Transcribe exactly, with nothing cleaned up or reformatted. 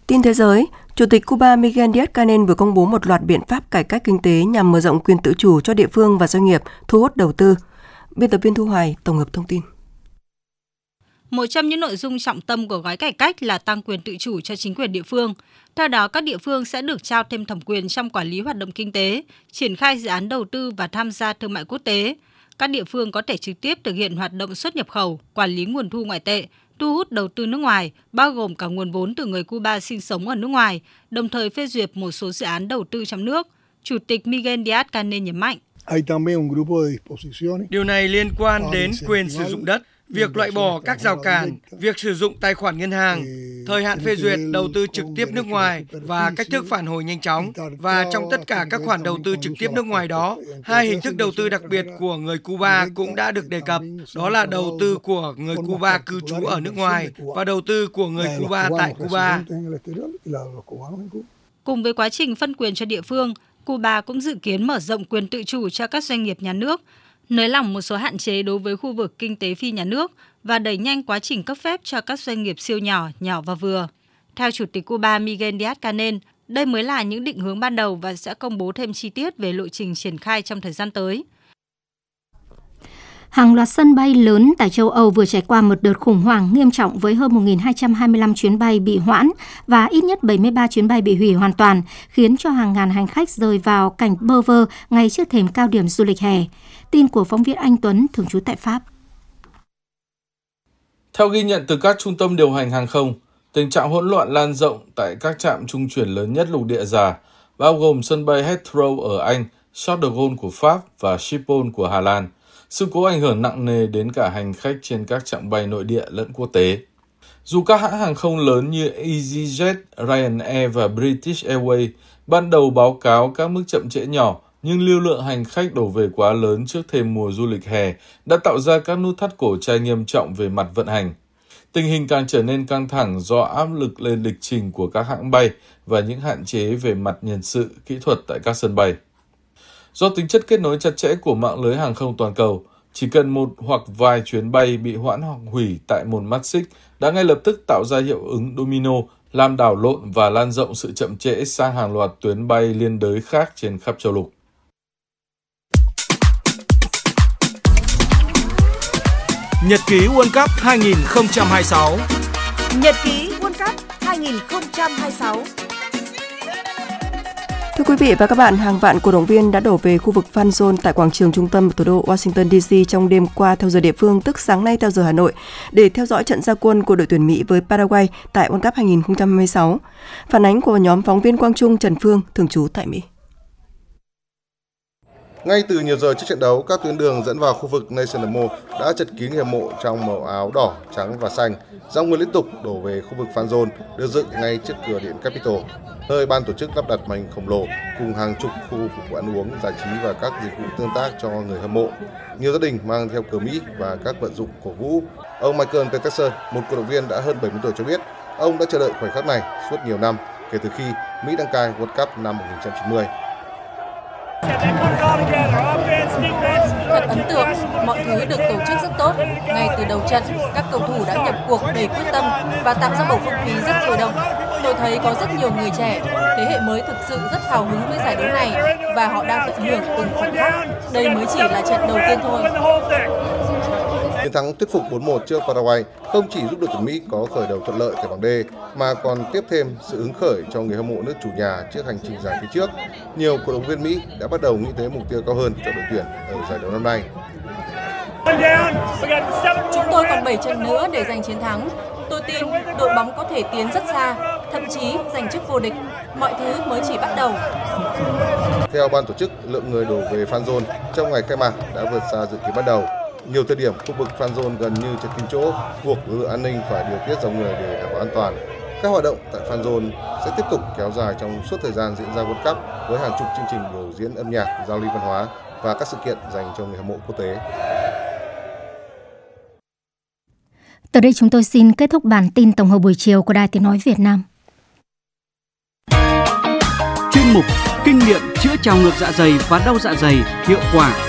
Tin thế giới, Chủ tịch Cuba Miguel Díaz-Canel vừa công bố một loạt biện pháp cải cách kinh tế nhằm mở rộng quyền tự chủ cho địa phương và doanh nghiệp, thu hút đầu tư. Biên tập viên Thu Hoài tổng hợp thông tin. Một trong những nội dung trọng tâm của gói cải cách là tăng quyền tự chủ cho chính quyền địa phương. Theo đó, các địa phương sẽ được trao thêm thẩm quyền trong quản lý hoạt động kinh tế, triển khai dự án đầu tư và tham gia thương mại quốc tế. Các địa phương có thể trực tiếp thực hiện hoạt động xuất nhập khẩu, quản lý nguồn thu ngoại tệ, thu hút đầu tư nước ngoài, bao gồm cả nguồn vốn từ người Cuba sinh sống ở nước ngoài, đồng thời phê duyệt một số dự án đầu tư trong nước. Chủ tịch Miguel Díaz-Canel nhấn mạnh. Điều này liên quan đến quyền sử dụng đất, việc loại bỏ các rào cản, việc sử dụng tài khoản ngân hàng, thời hạn phê duyệt đầu tư trực tiếp nước ngoài và cách thức phản hồi nhanh chóng. Và trong tất cả các khoản đầu tư trực tiếp nước ngoài đó, hai hình thức đầu tư đặc biệt của người Cuba cũng đã được đề cập. Đó là đầu tư của người Cuba cư trú ở nước ngoài và đầu tư của người Cuba tại Cuba. Cùng với quá trình phân quyền cho địa phương, Cuba cũng dự kiến mở rộng quyền tự chủ cho các doanh nghiệp nhà nước, nới lỏng một số hạn chế đối với khu vực kinh tế phi nhà nước và đẩy nhanh quá trình cấp phép cho các doanh nghiệp siêu nhỏ, nhỏ và vừa. Theo Chủ tịch Cuba Miguel Díaz-Canel, đây mới là những định hướng ban đầu và sẽ công bố thêm chi tiết về lộ trình triển khai trong thời gian tới. Hàng loạt sân bay lớn tại châu Âu vừa trải qua một đợt khủng hoảng nghiêm trọng với hơn một nghìn hai trăm hai mươi lăm chuyến bay bị hoãn và ít nhất bảy mươi ba chuyến bay bị hủy hoàn toàn, khiến cho hàng ngàn hành khách rơi vào cảnh bơ vơ ngay trước thềm cao điểm du lịch hè. Tin của phóng viên Anh Tuấn, thường trú tại Pháp. Theo ghi nhận từ các trung tâm điều hành hàng không, tình trạng hỗn loạn lan rộng tại các trạm trung chuyển lớn nhất lục địa già, bao gồm sân bay Heathrow ở Anh, Charles de Gaulle của Pháp và Schiphol của Hà Lan. Sự cố ảnh hưởng nặng nề đến cả hành khách trên các chặng bay nội địa lẫn quốc tế. Dù các hãng hàng không lớn như EasyJet, Ryanair và British Airways ban đầu báo cáo các mức chậm trễ nhỏ, nhưng lưu lượng hành khách đổ về quá lớn trước thềm mùa du lịch hè đã tạo ra các nút thắt cổ tay nghiêm trọng về mặt vận hành. Tình hình càng trở nên căng thẳng do áp lực lên lịch trình của các hãng bay và những hạn chế về mặt nhân sự, kỹ thuật tại các sân bay. Do tính chất kết nối chặt chẽ của mạng lưới hàng không toàn cầu, chỉ cần một hoặc vài chuyến bay bị hoãn hoặc hủy tại một mắt xích đã ngay lập tức tạo ra hiệu ứng domino, làm đảo lộn và lan rộng sự chậm trễ sang hàng loạt tuyến bay liên đới khác trên khắp châu lục. Nhật ký World Cup hai không hai sáu. Nhật ký World Cup hai không hai sáu. Thưa quý vị và các bạn, hàng vạn cổ động viên đã đổ về khu vực Fan Zone tại quảng trường trung tâm thủ đô Washington đê xê trong đêm qua theo giờ địa phương, tức sáng nay theo giờ Hà Nội, để theo dõi trận ra quân của đội tuyển Mỹ với Paraguay tại World Cup hai không hai sáu. Phản ánh của nhóm phóng viên Quang Trung, Trần Phương, thường trú tại Mỹ. Ngay từ nhiều giờ trước trận đấu, các tuyến đường dẫn vào khu vực National Mall đã chật kín người hâm mộ trong màu áo đỏ, trắng và xanh. Dòng người liên tục đổ về khu vực Fan Zone được dựng ngay trước cửa điện Capitol, nơi ban tổ chức lắp đặt màn hình khổng lồ cùng hàng chục khu phục vụ ăn uống, giải trí và các dịch vụ tương tác cho người hâm mộ. Nhiều gia đình mang theo cờ Mỹ và các vận dụng cổ vũ. Ông Michael Peterson, một cổ động viên đã hơn bảy mươi tuổi cho biết, ông đã chờ đợi khoảnh khắc này suốt nhiều năm kể từ khi Mỹ đăng cai World Cup năm một nghìn chín trăm chín mươi. Thật ấn tượng, mọi thứ được tổ chức rất tốt. Ngay từ đầu trận, các cầu thủ đã nhập cuộc đầy quyết tâm và tạo ra bầu không khí rất sôi động. Tôi thấy có rất nhiều người trẻ, thế hệ mới thực sự rất hào hứng với giải đấu này và họ đang tận hưởng từng khoảnh khắc. Đây mới chỉ là trận đầu tiên thôi. Chiến thắng thuyết phục bốn một trước Paraguay không chỉ giúp đội tuyển Mỹ có khởi đầu thuận lợi tại bảng D mà còn tiếp thêm sự hứng khởi cho người hâm mộ nước chủ nhà trước hành trình dài phía trước. Nhiều cổ động viên Mỹ đã bắt đầu nghĩ tới mục tiêu cao hơn cho đội tuyển ở giải đấu năm nay. Chúng tôi còn bảy trận nữa để giành chiến thắng. Tôi tin đội bóng có thể tiến rất xa, thậm chí giành chức vô địch. Mọi thứ mới chỉ bắt đầu. Theo ban tổ chức, lượng người đổ về Fan Zone trong ngày khai mạc đã vượt xa dự kiến ban đầu. Nhiều thời điểm khu vực Fan Zone gần như chật kín chỗ, buộc lực lượng an ninh phải điều tiết dòng người để đảm bảo an toàn. Các hoạt động tại Fan Zone sẽ tiếp tục kéo dài trong suốt thời gian diễn ra World Cup với hàng chục chương trình biểu diễn âm nhạc, giao lưu văn hóa và các sự kiện dành cho người hâm mộ quốc tế. Từ đây chúng tôi xin kết thúc bản tin tổng hợp buổi chiều của Đài Tiếng nói Việt Nam. Chuyên mục Kinh nghiệm chữa trào ngược dạ dày và đau dạ dày hiệu quả